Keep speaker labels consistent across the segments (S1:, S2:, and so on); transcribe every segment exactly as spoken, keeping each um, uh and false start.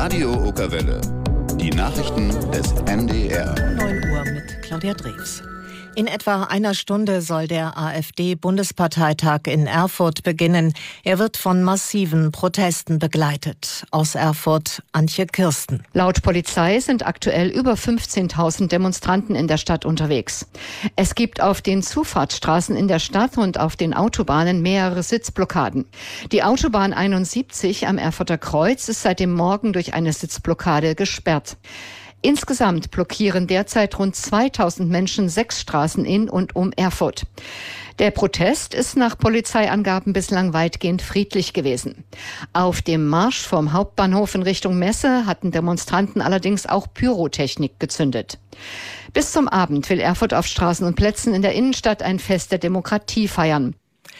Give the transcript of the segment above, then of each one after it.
S1: Radio Okerwelle. Die Nachrichten des N D R.
S2: neun Uhr mit Claudia Drews. In etwa einer Stunde soll der AfD-Bundesparteitag in Erfurt beginnen. Er wird von massiven Protesten begleitet. Aus Erfurt Antje Kirsten.
S3: Laut Polizei sind aktuell über fünfzehntausend Demonstranten in der Stadt unterwegs. Es gibt auf den Zufahrtsstraßen in der Stadt und auf den Autobahnen mehrere Sitzblockaden. Die Autobahn einundsiebzig am Erfurter Kreuz ist seit dem Morgen durch eine Sitzblockade gesperrt. Insgesamt blockieren derzeit rund zweitausend Menschen sechs Straßen in und um Erfurt. Der Protest ist nach Polizeiangaben bislang weitgehend friedlich gewesen. Auf dem Marsch vom Hauptbahnhof in Richtung Messe hatten Demonstranten allerdings auch Pyrotechnik gezündet. Bis zum Abend will Erfurt auf Straßen und Plätzen in der Innenstadt ein Fest der Demokratie feiern.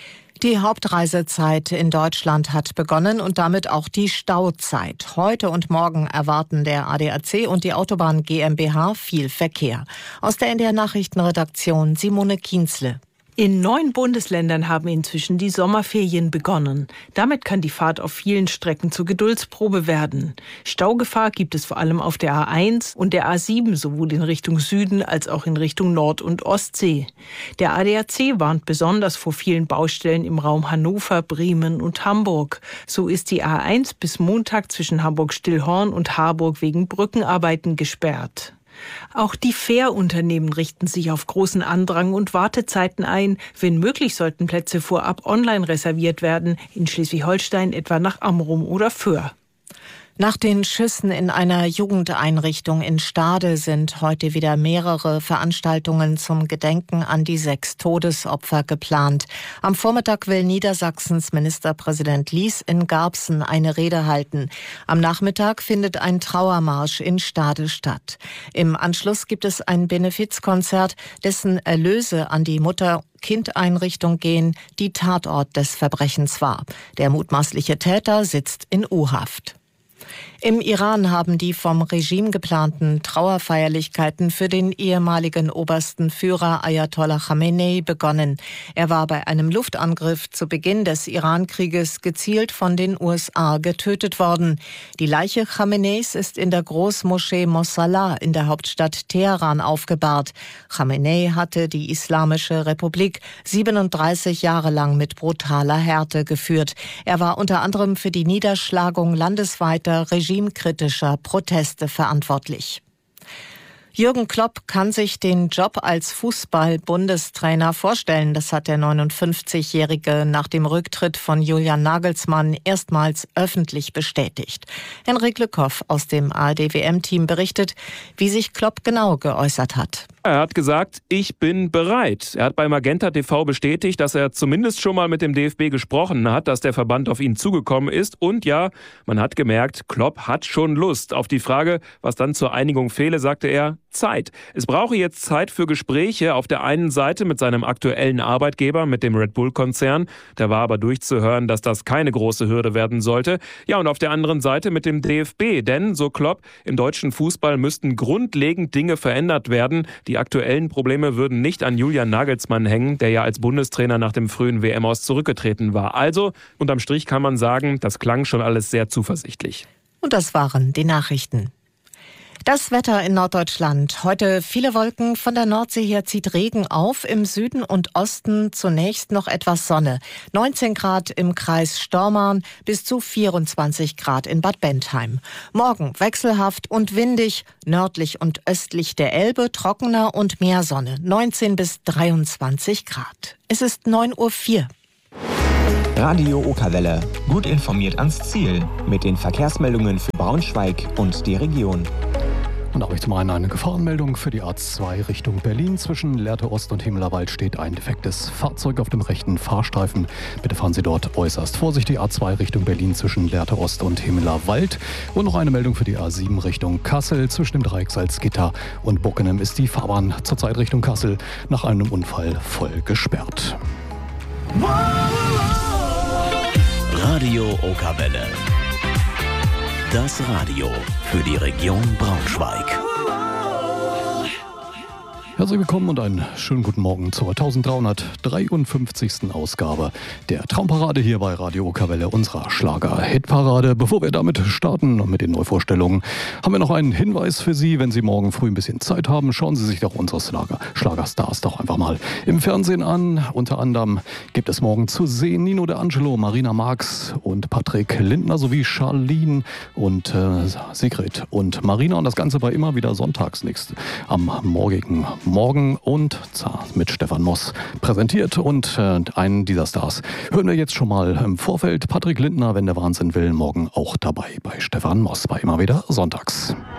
S2: Die Hauptreisezeit in Deutschland hat begonnen und damit auch die Stauzeit. Heute und morgen erwarten der A D A C und die Autobahn GmbH viel Verkehr. Aus der N D R Nachrichtenredaktion Simone Kienzle.
S4: In neun Bundesländern haben inzwischen die Sommerferien begonnen. Damit kann die Fahrt auf vielen Strecken zur Geduldsprobe werden. Staugefahr gibt es vor allem auf der A eins und der A sieben, sowohl in Richtung Süden als auch in Richtung Nord- und Ostsee. Der A D A C warnt besonders vor vielen Baustellen im Raum Hannover, Bremen und Hamburg. So ist die A eins bis Montag zwischen Hamburg-Stillhorn und Harburg wegen Brückenarbeiten gesperrt. Auch die Fährunternehmen richten sich auf großen Andrang und Wartezeiten ein. Wenn möglich, sollten Plätze vorab online reserviert werden, in Schleswig-Holstein etwa nach Amrum oder Föhr.
S2: Nach den Schüssen in einer Jugendeinrichtung in Stade sind heute wieder mehrere Veranstaltungen zum Gedenken an die sechs Todesopfer geplant. Am Vormittag will Niedersachsens Ministerpräsident Lies in Garbsen eine Rede halten. Am Nachmittag findet ein Trauermarsch in Stade statt. Im Anschluss gibt es ein Benefizkonzert, dessen Erlöse an die Mutter- Kindeinrichtung gehen, die Tatort des Verbrechens war. Der mutmaßliche Täter sitzt in U-Haft. Im Iran haben die vom Regime geplanten Trauerfeierlichkeiten für den ehemaligen obersten Führer Ayatollah Khamenei begonnen. Er war bei einem Luftangriff zu Beginn des Iran-Krieges gezielt von den U S A getötet worden. Die Leiche Khameneis ist in der Großmoschee Mossallah in der Hauptstadt Teheran aufgebahrt. Khamenei hatte die Islamische Republik siebenunddreißig Jahre lang mit brutaler Härte geführt. Er war unter anderem für die Niederschlagung landesweiter regimekritischer Proteste verantwortlich. Jürgen Klopp kann sich den Job als Fußball-Bundestrainer vorstellen. Das hat der neunundfünfzigjährige nach dem Rücktritt von Julian Nagelsmann erstmals öffentlich bestätigt. Henrik Lückhoff aus dem A R D-W M-Team berichtet, wie sich Klopp genau geäußert hat.
S5: Er hat gesagt, ich bin bereit. Er hat bei Magenta T V bestätigt, dass er zumindest schon mal mit dem D F B gesprochen hat, dass der Verband auf ihn zugekommen ist. Und ja, man hat gemerkt, Klopp hat schon Lust. Auf die Frage, was dann zur Einigung fehle, sagte er, Zeit. Es brauche jetzt Zeit für Gespräche auf der einen Seite mit seinem aktuellen Arbeitgeber, mit dem Red Bull-Konzern. Da war aber durchzuhören, dass das keine große Hürde werden sollte. Ja, und auf der anderen Seite mit dem D F B. Denn, so Klopp, im deutschen Fußball müssten grundlegend Dinge verändert werden. Die aktuellen Probleme würden nicht an Julian Nagelsmann hängen, der ja als Bundestrainer nach dem frühen W M-Aus zurückgetreten war. Also, unterm Strich kann man sagen, das klang schon alles sehr zuversichtlich.
S2: Und das waren die Nachrichten. Das Wetter in Norddeutschland. Heute viele Wolken. Von der Nordsee her zieht Regen auf. Im Süden und Osten zunächst noch etwas Sonne. neunzehn Grad im Kreis Stormarn bis zu vierundzwanzig Grad in Bad Bentheim. Morgen wechselhaft und windig. Nördlich und östlich der Elbe trockener und mehr Sonne. neunzehn bis dreiundzwanzig Grad. Es ist neun Uhr vier.
S6: Radio Okerwelle. Gut informiert ans Ziel. Mit den Verkehrsmeldungen für Braunschweig und die Region.
S7: Und auch zum einen eine Gefahrenmeldung für die A zwei Richtung Berlin. Zwischen Lehrte Ost und Himmelerwald steht ein defektes Fahrzeug auf dem rechten Fahrstreifen. Bitte fahren Sie dort äußerst vorsichtig. A zwei Richtung Berlin zwischen Lehrte Ost und Himmelerwald. Und noch eine Meldung für die A sieben Richtung Kassel. Zwischen dem Dreieck Salzgitter und Bockenem ist die Fahrbahn zurzeit Richtung Kassel nach einem Unfall voll gesperrt.
S8: Radio Okerwelle. Das Radio für die Region Braunschweig.
S7: Herzlich willkommen und einen schönen guten Morgen zur dreizehnhundertdreiundfünfzigsten Ausgabe der Traumparade hier bei Radio Okerwelle, unserer Schlager-Hitparade. Bevor wir damit starten mit den Neuvorstellungen, haben wir noch einen Hinweis für Sie. Wenn Sie morgen früh ein bisschen Zeit haben, schauen Sie sich doch unsere Schlager, Schlagerstars doch einfach mal im Fernsehen an. Unter anderem gibt es morgen zu sehen Nino De Angelo, Marina Marx und Patrick Lindner sowie Charlene und äh, Sigrid und Marina. Und das Ganze war immer wieder sonntags nächst am morgigen Morgen und mit Stefan Moss präsentiert. Und äh, einen dieser Stars hören wir jetzt schon mal im Vorfeld. Patrick Lindner, wenn der Wahnsinn will, morgen auch dabei bei Stefan Moss, bei immer wieder sonntags.